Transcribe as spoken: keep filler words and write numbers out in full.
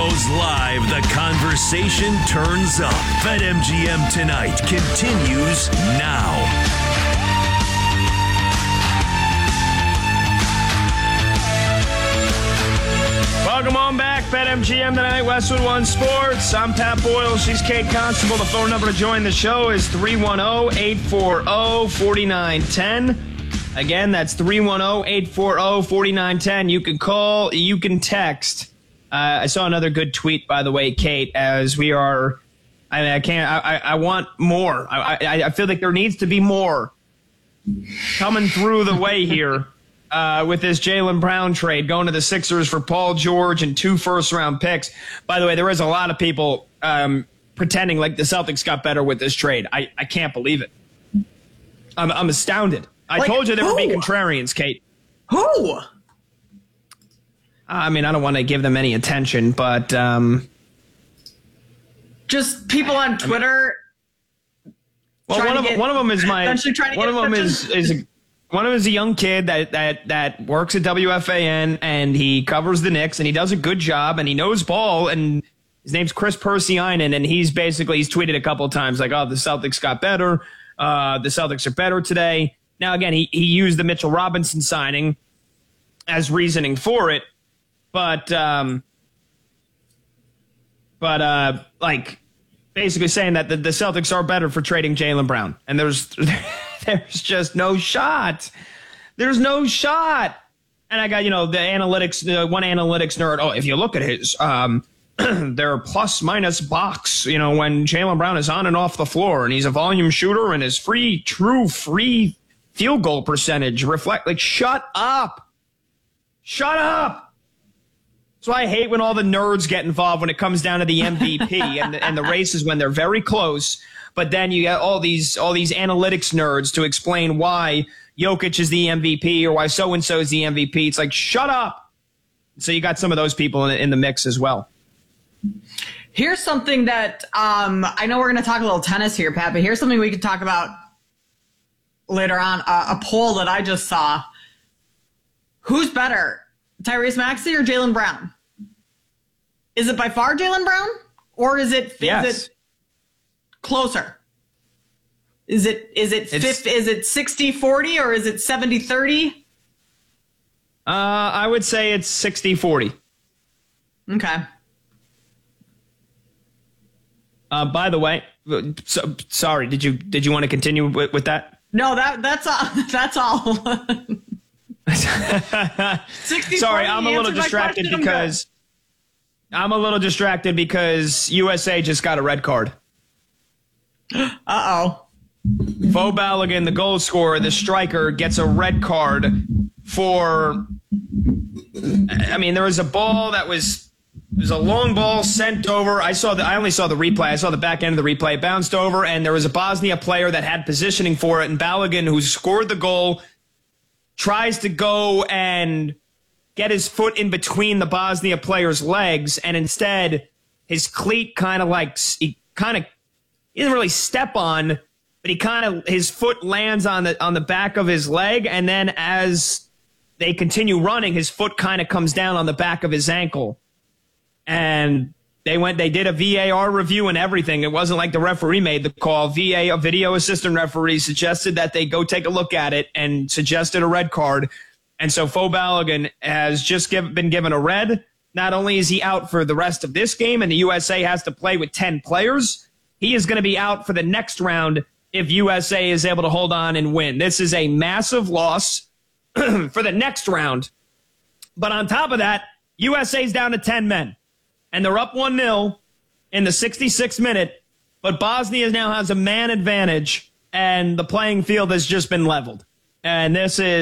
goes live, the conversation turns up. BetMGM Tonight continues now. Welcome on back, BetMGM Tonight, Westwood One Sports. I'm Pat Boyle. She's Kate Constable. The phone number to join the show is three one zero, eight four zero, four nine one zero. Again, that's three one zero, eight four zero, four nine one zero. You can call, you can text. Uh, I saw another good tweet, by the way, Kate, as we are, I mean, I can't, I, I want more. I, I, I feel like there needs to be more coming through the way here uh, with this Jaylen Brown trade, going to the Sixers for Paul George and two first-round picks. By the way, there is a lot of people um, pretending like the Celtics got better with this trade. I, I can't believe it. I'm, I'm astounded. I like, told you there who? would be contrarians, Kate. Who? I mean, I don't want to give them any attention, but um, just people on Twitter. I mean, well, one of get, one of them is my one of them is is a, one of them is a young kid that that that works at W F A N and he covers the Knicks and he does a good job and he knows ball and his name's Chris Persianen and he's basically he's tweeted a couple of times like, oh, the Celtics got better, uh, the Celtics are better today. Now again, he he used the Mitchell Robinson signing as reasoning for it. But, um, but uh, like, basically saying that the, the Celtics are better for trading Jaylen Brown. And there's there's just no shot. There's no shot. And I got, you know, the analytics, the one analytics nerd. Oh, if you look at his, um, their plus minus box, you know, when Jaylen Brown is on and off the floor and he's a volume shooter and his free, true free field goal percentage reflect, like, shut up. Shut up. That's why I hate when all the nerds get involved when it comes down to the M V P and the, and the races when they're very close. But then you get all these all these analytics nerds to explain why Jokic is the M V P or why so-and-so is the M V P. It's like, shut up. So you got some of those people in, in the mix as well. Here's something that um, I know we're going to talk a little tennis here, Pat, but here's something we could talk about later on. Uh, a poll that I just saw. Who's better? Tyrese Maxey or Jaylen Brown? Is it by far Jaylen Brown? Or is it, yes. is it closer? Is it is it fifty, is it sixty forty or is it seventy thirty? Uh, I would say it's sixty forty. Okay. Uh, by the way, so, sorry, did you did you want to continue with, with that? No, that that's all. That's all. Sorry, I'm a little distracted because I'm a little distracted because U S A just got a red card. Uh-oh. Bo Balogun, the goal scorer, the striker, gets a red card for, I mean, there was a ball that was, it was a long ball sent over. I saw the, I only saw the replay. I saw the back end of the replay. It bounced over, and there was a Bosnia player that had positioning for it, and Balogun, who scored the goal, tries to go and get his foot in between the Bosnia player's legs, and instead his cleat kind of like, he kind of, he doesn't really step on, but he kind of, his foot lands on the on the back of his leg, and then as they continue running, his foot kind of comes down on the back of his ankle. And they went, they did a V A R review and everything. It wasn't like the referee made the call. V A, a video assistant referee, suggested that they go take a look at it and suggested a red card. And so Bo Balogun has just give, been given a red. Not only is he out for the rest of this game and the U S A has to play with ten players, he is going to be out for the next round if U S A is able to hold on and win. This is a massive loss for the next round. But on top of that, U S A's down to ten men. And they're up one nil in the sixty-sixth minute, but Bosnia now has a man advantage, and the playing field has just been leveled. And this is